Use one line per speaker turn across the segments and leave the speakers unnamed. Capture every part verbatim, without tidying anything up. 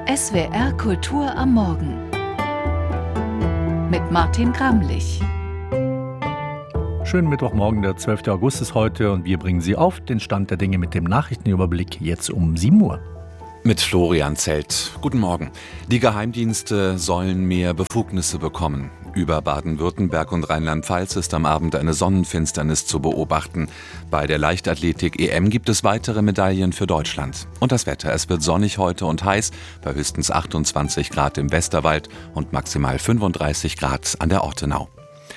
S W R Kultur am Morgen mit Martin Gramlich.
Schönen Mittwochmorgen, der zwölfte August ist heute und wir bringen Sie auf den Stand der Dinge mit dem Nachrichtenüberblick jetzt um sieben Uhr.
Mit Florian Zelt. Guten Morgen. Die Geheimdienste sollen mehr Befugnisse bekommen. Über Baden-Württemberg und Rheinland-Pfalz ist am Abend eine Sonnenfinsternis zu beobachten. Bei der Leichtathletik-E M gibt es weitere Medaillen für Deutschland. Und das Wetter, es wird sonnig heute und heiß, bei höchstens achtundzwanzig Grad im Westerwald und maximal fünfunddreißig Grad an der Ortenau.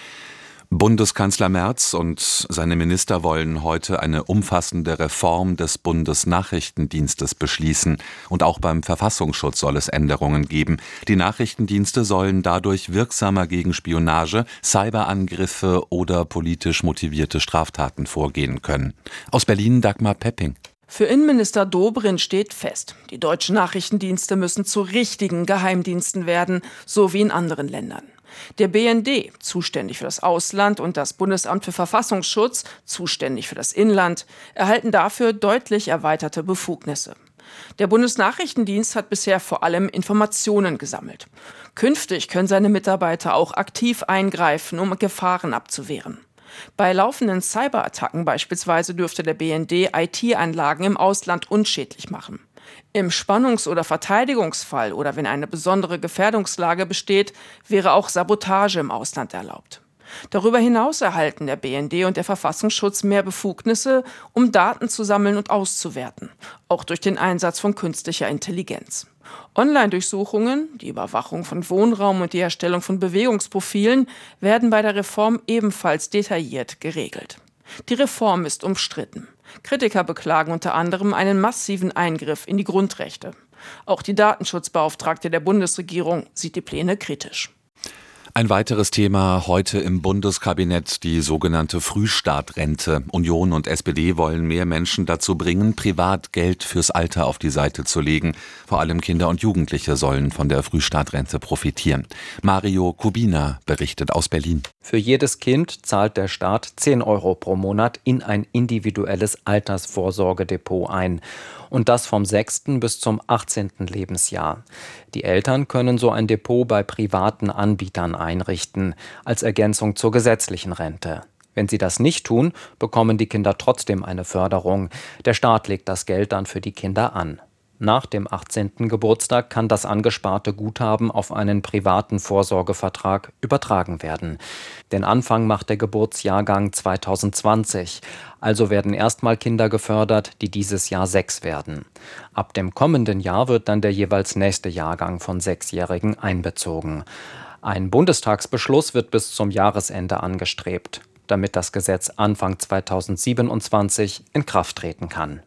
Bundeskanzler Merz und seine Minister wollen heute eine umfassende Reform des Bundesnachrichtendienstes beschließen. Und auch beim Verfassungsschutz soll es Änderungen geben. Die Nachrichtendienste sollen dadurch wirksamer gegen Spionage, Cyberangriffe oder politisch motivierte Straftaten vorgehen können. Aus Berlin Dagmar Pepping.
Für Innenminister Dobrindt steht fest, die deutschen Nachrichtendienste müssen zu richtigen Geheimdiensten werden, so wie in anderen Ländern. Der B N D, zuständig für das Ausland, und das Bundesamt für Verfassungsschutz, zuständig für das Inland, erhalten dafür deutlich erweiterte Befugnisse. Der Bundesnachrichtendienst hat bisher vor allem Informationen gesammelt. Künftig können seine Mitarbeiter auch aktiv eingreifen, um Gefahren abzuwehren. Bei laufenden Cyberattacken beispielsweise dürfte der B N D I T-Anlagen im Ausland unschädlich machen. Im Spannungs- oder Verteidigungsfall oder wenn eine besondere Gefährdungslage besteht, wäre auch Sabotage im Ausland erlaubt. Darüber hinaus erhalten der B N D und der Verfassungsschutz mehr Befugnisse, um Daten zu sammeln und auszuwerten, auch durch den Einsatz von künstlicher Intelligenz. Online-Durchsuchungen, die Überwachung von Wohnraum und die Erstellung von Bewegungsprofilen werden bei der Reform ebenfalls detailliert geregelt. Die Reform ist umstritten. Kritiker beklagen unter anderem einen massiven Eingriff in die Grundrechte. Auch die Datenschutzbeauftragte der Bundesregierung sieht die Pläne kritisch.
Ein weiteres Thema heute im Bundeskabinett, die sogenannte Frühstartrente. Union und S P D wollen mehr Menschen dazu bringen, privat Geld fürs Alter auf die Seite zu legen. Vor allem Kinder und Jugendliche sollen von der Frühstartrente profitieren. Mario Kubina berichtet aus Berlin.
Für jedes Kind zahlt der Staat zehn Euro pro Monat in ein individuelles Altersvorsorgedepot ein. Und das vom sechsten bis zum achtzehnten Lebensjahr. Die Eltern können so ein Depot bei privaten Anbietern einrichten, als Ergänzung zur gesetzlichen Rente. Wenn sie das nicht tun, bekommen die Kinder trotzdem eine Förderung. Der Staat legt das Geld dann für die Kinder an. Nach dem achtzehnten Geburtstag kann das angesparte Guthaben auf einen privaten Vorsorgevertrag übertragen werden. Den Anfang macht der Geburtsjahrgang zweitausendzwanzig. Also werden erstmal Kinder gefördert, die dieses Jahr sechs werden. Ab dem kommenden Jahr wird dann der jeweils nächste Jahrgang von Sechsjährigen einbezogen. Ein Bundestagsbeschluss wird bis zum Jahresende angestrebt, damit das Gesetz Anfang zweitausendsiebenundzwanzig in Kraft treten kann.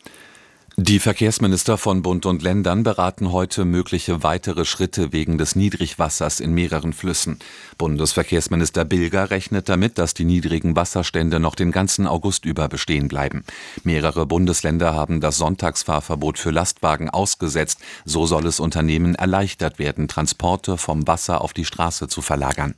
Die Verkehrsminister von Bund und Ländern beraten heute mögliche weitere Schritte wegen des Niedrigwassers in mehreren Flüssen. Bundesverkehrsminister Bilger rechnet damit, dass die niedrigen Wasserstände noch den ganzen August über bestehen bleiben. Mehrere Bundesländer haben das Sonntagsfahrverbot für Lastwagen ausgesetzt. So soll es Unternehmen erleichtert werden, Transporte vom Wasser auf die Straße zu verlagern.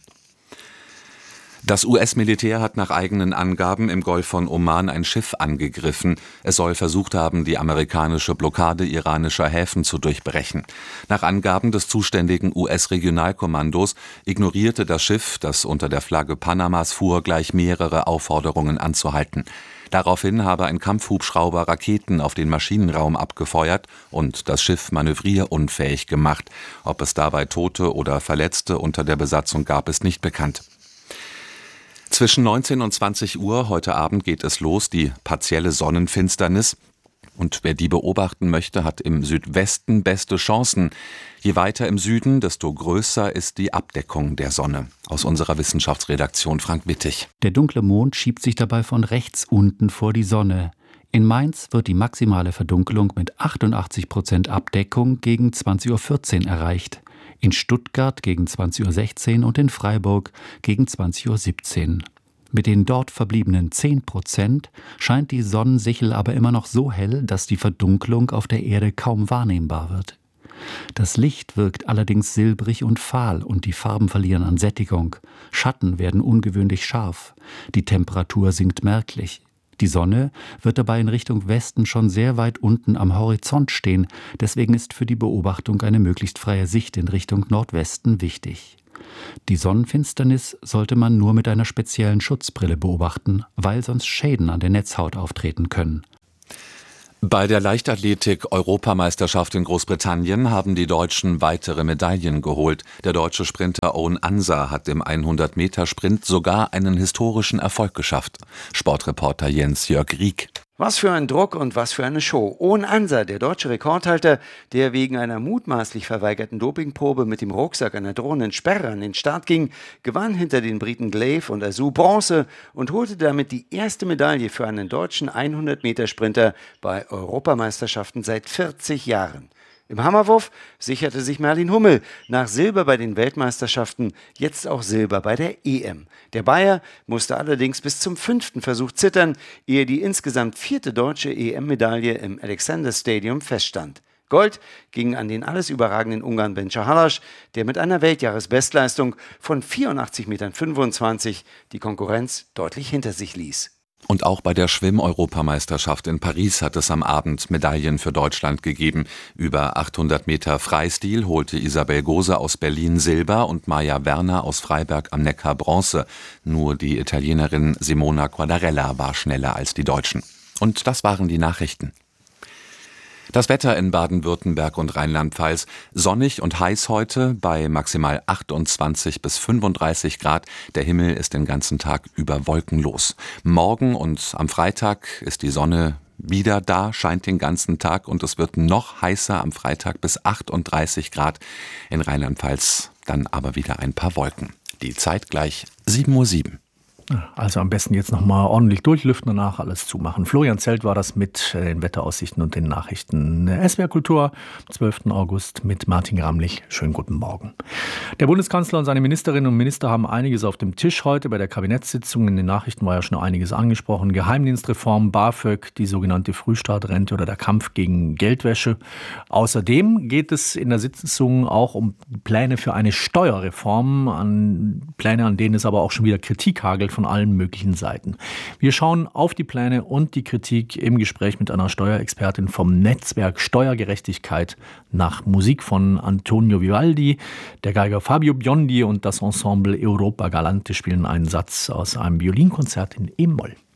Das U S-Militär hat nach eigenen Angaben im Golf von Oman ein Schiff angegriffen. Es soll versucht haben, die amerikanische Blockade iranischer Häfen zu durchbrechen. Nach Angaben des zuständigen U S-Regionalkommandos ignorierte das Schiff, das unter der Flagge Panamas fuhr, gleich mehrere Aufforderungen anzuhalten. Daraufhin habe ein Kampfhubschrauber Raketen auf den Maschinenraum abgefeuert und das Schiff manövrierunfähig gemacht. Ob es dabei Tote oder Verletzte unter der Besatzung gab, ist nicht bekannt. Zwischen neunzehn und zwanzig Uhr heute Abend geht es los, die partielle Sonnenfinsternis. Und wer die beobachten möchte, hat im Südwesten beste Chancen. Je weiter im Süden, desto größer ist die Abdeckung der Sonne. Aus unserer Wissenschaftsredaktion Frank Wittig.
Der dunkle Mond schiebt sich dabei von rechts unten vor die Sonne. In Mainz wird die maximale Verdunkelung mit achtundachtzig Prozent Abdeckung gegen zwanzig Uhr vierzehn erreicht. In Stuttgart gegen zwanzig Uhr sechzehn und in Freiburg gegen zwanzig Uhr siebzehn. Mit den dort verbliebenen zehn Prozent scheint die Sonnensichel aber immer noch so hell, dass die Verdunklung auf der Erde kaum wahrnehmbar wird. Das Licht wirkt allerdings silbrig und fahl und die Farben verlieren an Sättigung. Schatten werden ungewöhnlich scharf. Die Temperatur sinkt merklich. Die Sonne wird dabei in Richtung Westen schon sehr weit unten am Horizont stehen. Deswegen ist für die Beobachtung eine möglichst freie Sicht in Richtung Nordwesten wichtig. Die Sonnenfinsternis sollte man nur mit einer speziellen Schutzbrille beobachten, weil sonst Schäden an der Netzhaut auftreten können.
Bei der Leichtathletik-Europameisterschaft in Großbritannien haben die Deutschen weitere Medaillen geholt. Der deutsche Sprinter Owen Ansa hat im hundert-Meter-Sprint sogar einen historischen Erfolg geschafft. Sportreporter Jens-Jörg Rieck.
Was für ein Druck und was für eine Show. Owen Ansa, der deutsche Rekordhalter, der wegen einer mutmaßlich verweigerten Dopingprobe mit dem Rucksack einer drohenden Sperre an den Start ging, gewann hinter den Briten Glaive und Azu Bronze und holte damit die erste Medaille für einen deutschen hundert-Meter-Sprinter bei Europameisterschaften seit vierzig Jahren. Im Hammerwurf sicherte sich Merlin Hummel nach Silber bei den Weltmeisterschaften jetzt auch Silber bei der E M. Der Bayer musste allerdings bis zum fünften Versuch zittern, ehe die insgesamt vierte deutsche E M-Medaille im Alexander Stadium feststand. Gold ging an den alles überragenden Ungarn Bencha Halas, der mit einer Weltjahresbestleistung von vierundachtzig Komma fünfundzwanzig Metern die Konkurrenz deutlich hinter sich ließ.
Und auch bei der Schwimm-Europameisterschaft in Paris hat es am Abend Medaillen für Deutschland gegeben. Über achthundert Meter Freistil holte Isabel Gose aus Berlin Silber und Maja Werner aus Freiberg am Neckar Bronze. Nur die Italienerin Simona Quadarella war schneller als die Deutschen. Und das waren die Nachrichten. Das Wetter in Baden-Württemberg und Rheinland-Pfalz. Sonnig und heiß heute bei maximal achtundzwanzig bis fünfunddreißig Grad. Der Himmel ist den ganzen Tag über wolkenlos. Morgen und am Freitag ist die Sonne wieder da, scheint den ganzen Tag und es wird noch heißer am Freitag bis achtunddreißig Grad. In Rheinland-Pfalz dann aber wieder ein paar Wolken. Die Zeit gleich sieben Uhr sieben.
Also am besten jetzt nochmal ordentlich durchlüften und danach alles zumachen. Florian Zelt war das mit den Wetteraussichten und den Nachrichten. S W R Kultur, am zwölften August mit Martin Gramlich. Schönen guten Morgen. Der Bundeskanzler und seine Ministerinnen und Minister haben einiges auf dem Tisch heute bei der Kabinettssitzung. In den Nachrichten war ja schon einiges angesprochen. Geheimdienstreform, BAföG, die sogenannte Frühstartrente oder der Kampf gegen Geldwäsche. Außerdem geht es in der Sitzung auch um Pläne für eine Steuerreform, an Pläne, an denen es aber auch schon wieder Kritik hagelt von allen möglichen Seiten. Wir schauen auf die Pläne und die Kritik im Gespräch mit einer Steuerexpertin vom Netzwerk Steuergerechtigkeit nach Musik von Antonio Vivaldi. Der Geiger Fabio Biondi und das Ensemble Europa Galante spielen einen Satz aus einem Violinkonzert in E-Moll.